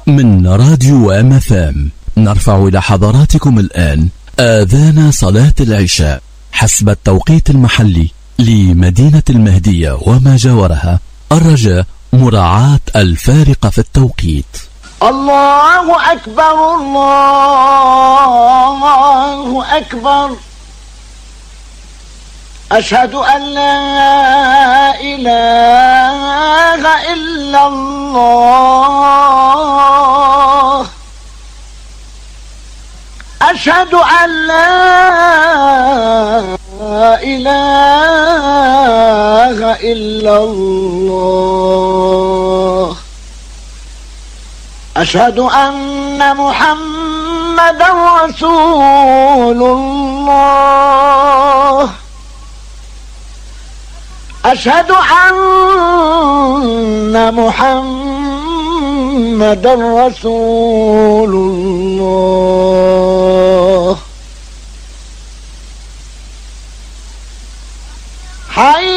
من راديو MFM نرفع إلى حضراتكم الآن آذان صلاة العشاء حسب التوقيت المحلي لمدينة المهدية وما جاورها. الرجاء مراعاة الفارق في التوقيت. الله أكبر الله أكبر، أشهد أن لا إله إلا الله، أشهد أن لا إله إلا الله، أشهد أن محمدا رسول الله، أشهد أن محمدا رسول الله. حي